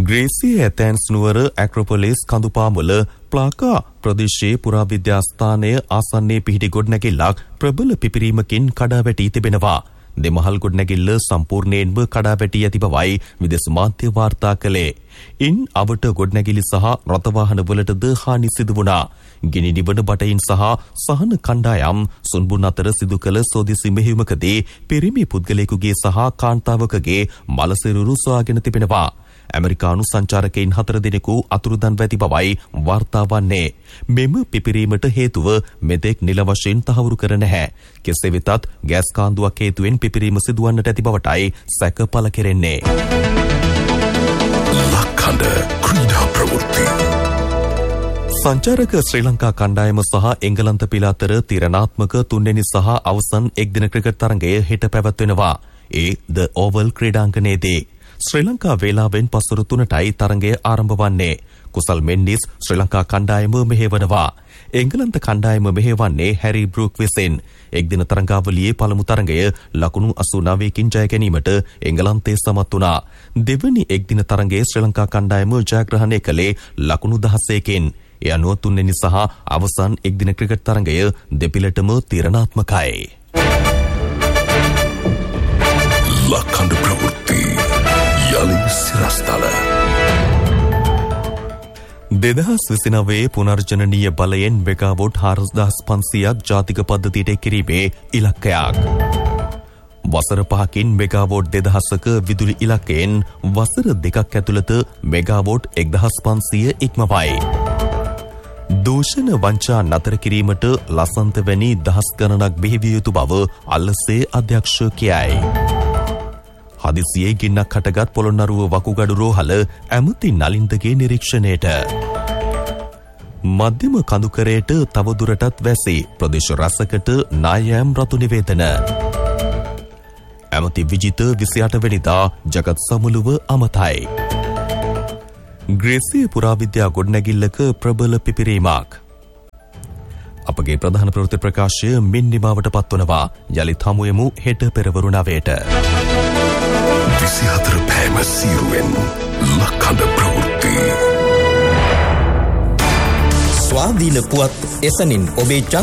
ග්‍රේසියේ ඇතැන්ස් නුවර ඇක්‍රොපොලිස් කඳුපාමුල ප්ලාකා ප්‍රදේශයේ පුරාවිද්‍යා ස්ථානයේ ආසන්නයේ පිහිටි ගොඩනැගිල්ලක් ප්‍රබල පිපිරීමකින් කඩා වැටී තිබෙනවා. දෙමහල් ගොඩනැගිල්ල සම්පූර්ණයෙන්ම කඩා වැටී ඇති බවයි විදේශ මාධ්‍ය වාර්තා කළේ. ඉන් අවට ගොඩනැගිලි සහ රථවාහන වලටද හානි සිදු වුණා. ගිනි නිවන බටයින් සහ සහන කණ්ඩායම් සුන්බුන් අතර සිදු කළ සෝදිසි මෙහෙයුමකදී පිරිමි පුද්ගලයෙකුගේ සහ කාන්තාවකගේ මලසිරුරු සොයාගෙන තිබෙනවා. ඇමරිකානු සංචාරකයින් 4 දෙනෙකු අතුරුදන් වැති බවයි වාර්තා වන්නේ. මෙම පිපිරීමට හේතුව මෙතෙක් නිල වශයෙන් තහවුරු කර නැහැ. කෙසේ වෙතත් ගෑස් කාන්දුවක් හේතුවෙන් පිපිරීම සිදුවන්නට ඇති බවටයි සැක පළ කෙරෙන්නේ. ලක්හඬ ක්‍රීඩා ප්‍රවෘත්ති. සංචාරක ශ්‍රී ලංකා කණ්ඩායම සහ එංගලන්ත පිළ අතර තීරණාත්මක 3 වෙනි සහ අවසන් එක්දින ක්‍රිකට් තරගය හෙට පැවැත්වෙනවා. ඒ ද ඕවල් ක්‍රීඩාංගණයේදී ශ්‍රී ලංකා වේලාවෙන් පසුර 3ටයි තරගය ආරම්භ වන්නේ. කුසල් මෙන්ඩිස් ශ්‍රී ලංකා කණ්ඩායම මෙහෙවනවා. එංගලන්ත කණ්ඩායම මෙහෙවන්නේ හැරි බෲක් විසින්. එක්දින තරගාවලියේ පළමු තරගය ලකුණු 89කින් ජය ගැනීමට එංගලන්තය සමත් වුණා. දෙවැනි එක්දින තරගයේ ශ්‍රී ලංකා කණ්ඩායම ජයග්‍රහණය කළේ ලකුණු 16කින්. ඒ අනුව 3 වෙනි සහ අවසන් එක්දින ක්‍රිකට් තරගය දෙපිළටම තීරණාත්මකයි. ලක්හඬ ප්‍රවෘත්ති යලි සිරස්තල 2029 පුනර්ජනනීය බලයෙන් මෙගාවොට් 4500ක් ජාතික පද්ධතියට කිරීමේ ඉලක්කයක්. වසර 5කින් මෙගාවොට් 2000ක විදුලි ඉලක්කයෙන් වසර 2ක් ඇතුළත මෙගාවොට් 1500 ඉක්මවයි. දූෂණ වංචා නතර කිරීමට ලසන්ත වැනි දහස් ගණනක් බිහිවිය යුතු බව අල්ලසේ අධ්‍යක්ෂ කියයි. හදිසියේ ගින්නක් හටගත් පොළොන්නරුව වකුගඩු රෝහල ඇමති නලින්දගේ නිරීක්ෂණයට. මධ්‍යම කඳුකරයට තවදුරටත් වැසි ප්‍රදේශ රැසකට නායම් රතු නිවේදන. ඇමති විජිත 28 වෙනිදා ජගත් සමුළුව අමතයි. ග්‍රේසියේ පුරාවිද්‍යා ගොඩනැගිල්ලක ප්‍රබල පිපිරීමක්. අපගේ ප්‍රධාන ප්‍රවෘත්ති ප්‍රකාශය මින් නිමාවට පත්වනවා. යලිත් හමුවෙමු හෙට පෙරවරු 9ට. 24 පෑම සීරුවෙන් ලක්හඬ ප්‍රවෘත්ති. ස්වාධීන පුවත් එසනින් ඔබේ